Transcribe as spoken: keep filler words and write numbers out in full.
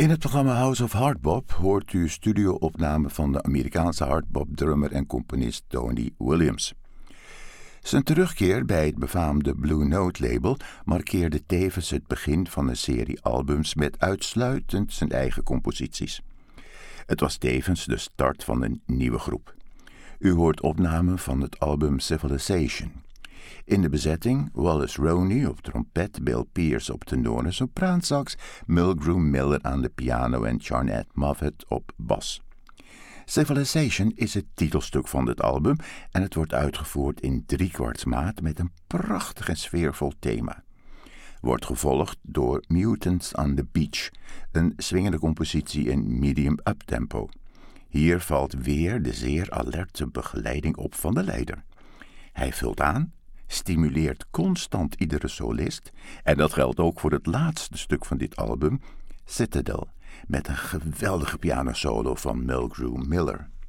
In het programma House of Hardbop hoort u studio-opname van de Amerikaanse hardbop-drummer en componist Tony Williams. Zijn terugkeer bij het befaamde Blue Note-label markeerde tevens het begin van een serie albums met uitsluitend zijn eigen composities. Het was tevens de start van een nieuwe groep. U hoort opnamen van het album Civilization. In de bezetting Wallace Roney op trompet, Bill Pierce op tenor en sopraansax, Mulgrew Miller aan de piano en Charnette Moffett op bas. Civilization is het titelstuk van dit album en het wordt uitgevoerd in driekwartsmaat met een prachtig en sfeervol thema. Wordt gevolgd door Mutants on the Beach, een swingende compositie in medium uptempo. Hier valt weer de zeer alerte begeleiding op van de leider. Hij vult aan, stimuleert constant iedere solist en dat geldt ook voor het laatste stuk van dit album, Citadel, met een geweldige pianosolo van Mulgrew Miller.